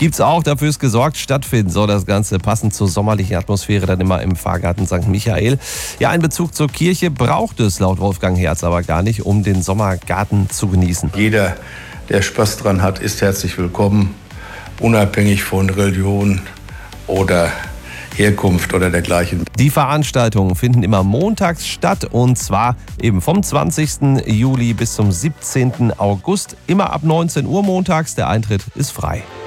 Gibt's auch, dafür ist gesorgt, stattfinden soll das Ganze passend zur sommerlichen Atmosphäre dann immer im Pfarrgarten St. Michael. Ja, ein Bezug zur Kirche braucht es laut Wolfgang Herz aber gar nicht, um den Sommergarten zu genießen. Jeder, der Spaß dran hat, ist herzlich willkommen, unabhängig von Religion oder Herkunft oder dergleichen. Die Veranstaltungen finden immer montags statt und zwar eben vom 20. Juli bis zum 17. August. Immer ab 19 Uhr montags. Der Eintritt ist frei.